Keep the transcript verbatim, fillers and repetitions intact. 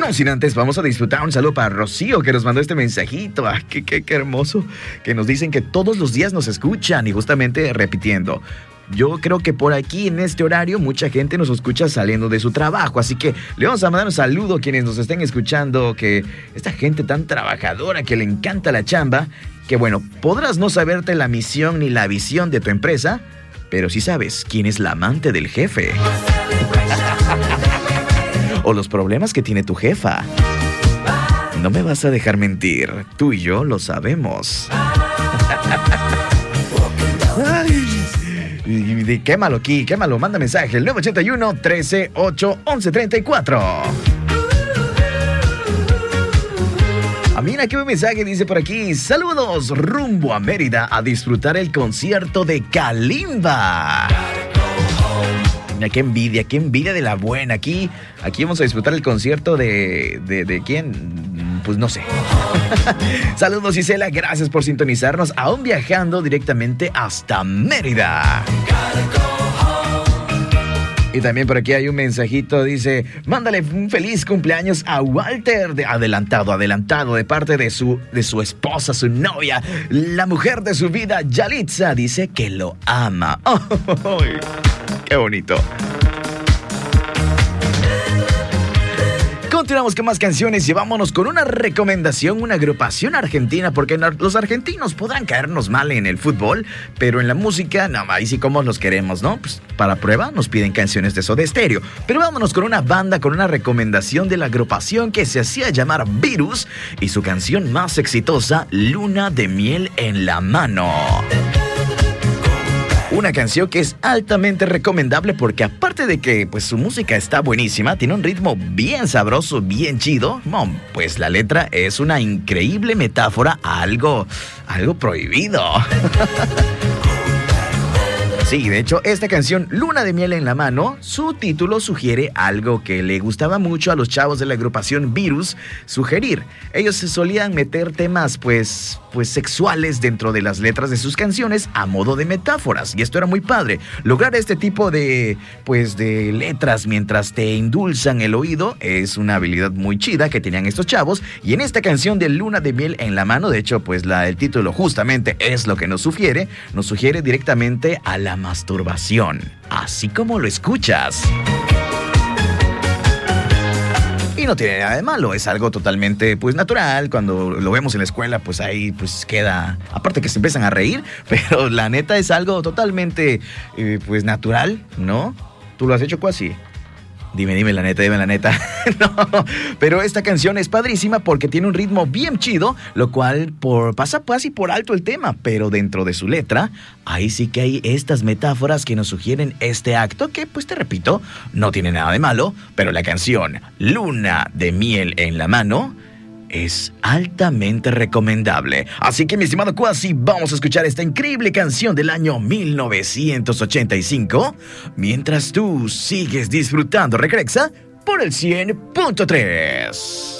no sin antes, vamos a disfrutar un saludo para Rocío, que nos mandó este mensajito. Ay, qué, qué, qué hermoso. Que nos dicen que todos los días nos escuchan y justamente repitiendo. Yo creo que por aquí en este horario mucha gente nos escucha saliendo de su trabajo, así que le vamos a mandar un saludo a quienes nos estén escuchando, que esta gente tan trabajadora que le encanta la chamba, que bueno, podrás no saberte la misión ni la visión de tu empresa, pero sí sabes quién es la amante del jefe. O los problemas que tiene tu jefa. No me vas a dejar mentir, tú y yo lo sabemos. Ay. Y, y, quémalo aquí, quémalo, manda mensaje, el nueve ocho uno, trece, ocho, once, treinta y cuatro. Ah, mira, qué buen mensaje, dice por aquí. Saludos, rumbo a Mérida a disfrutar el concierto de Kalimba. Mira, qué envidia, qué envidia de la buena. Aquí, aquí vamos a disfrutar el concierto de... ¿De, de quién? Pues no sé. Saludos, Isela, gracias por sintonizarnos. Aún viajando directamente hasta Mérida. Y también por aquí hay un mensajito, dice, mándale un feliz cumpleaños a Walter, de adelantado, adelantado, de parte de su, de su esposa, su novia, la mujer de su vida, Yalitza, dice que lo ama. Oh, ¡qué bonito! Continuamos con más canciones y vámonos con una recomendación, una agrupación argentina, porque los argentinos podrán caernos mal en el fútbol, pero en la música, no, ahí sí como los queremos, ¿no? Pues para prueba nos piden canciones de Soda Stereo. Pero vámonos con una banda, con una recomendación de la agrupación que se hacía llamar Virus y su canción más exitosa, Luna de Miel en la Mano. Una canción que es altamente recomendable porque aparte de que pues su música está buenísima, tiene un ritmo bien sabroso, bien chido, pues la letra es una increíble metáfora a algo, algo prohibido. Sí, de hecho, esta canción, Luna de Miel en la Mano, su título sugiere algo que le gustaba mucho a los chavos de la agrupación Virus sugerir. Ellos se solían meter temas, pues, pues sexuales dentro de las letras de sus canciones a modo de metáforas. Y esto era muy padre. Lograr este tipo de, pues, de letras mientras te endulzan el oído es una habilidad muy chida que tenían estos chavos. Y en esta canción de Luna de Miel en la Mano, de hecho, pues la, el título justamente es lo que nos sugiere. Nos sugiere directamente a la masturbación, así como lo escuchas. Y no tiene nada de malo, es algo totalmente pues natural. Cuando lo vemos en la escuela, pues ahí pues queda, aparte que se empiezan a reír, pero la neta es algo totalmente eh, pues natural, ¿no? ¿Tú lo has hecho casi? Dime, dime la neta, dime la neta. No, pero esta canción es padrísima porque tiene un ritmo bien chido, lo cual por, pasa casi por alto el tema, pero dentro de su letra, ahí sí que hay estas metáforas que nos sugieren este acto que, pues te repito, no tiene nada de malo, pero la canción Luna de Miel en la Mano es altamente recomendable. Así que, mi estimado Cuasi, vamos a escuchar esta increíble canción del año mil novecientos ochenta y cinco mientras tú sigues disfrutando Recrexa por el cien punto tres.